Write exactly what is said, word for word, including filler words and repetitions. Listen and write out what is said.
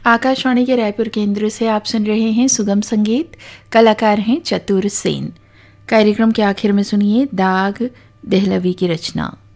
आकाशवाणी के रायपुर केंद्र से आप सुन रहे हैं सुगम संगीत। कलाकार हैं चतुर सेन। कार्यक्रम के आखिर में सुनिए दाग देहलवी की रचना।